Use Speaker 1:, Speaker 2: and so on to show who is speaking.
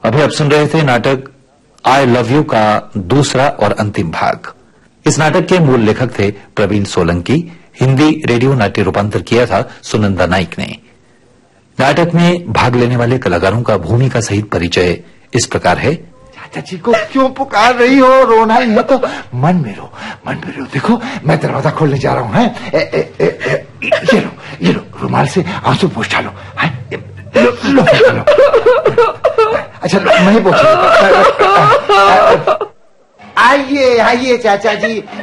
Speaker 1: अभी आप सुन रहे थे नाटक आई लव यू का दूसरा और अंतिम भाग। इस नाटक के मूल लेखक थे प्रवीण सोलंकी। हिंदी रेडियो नाट्य रूपांतर किया था सुनंदा नाइक ने। नाटक में भाग लेने वाले कलाकारों का भूमिका सहित परिचय इस प्रकार है।
Speaker 2: चाचा जी को क्यों पुकार रही हो? रोना ही है तो मन में रो, मन में रो। देखो मैं दरवाजा खोलने जा रहा हूँ। ये लो रुमाल से आंसू पोंछ डालो। लो। अच्छा मैं ही पोंछ। आइए चाचा जी।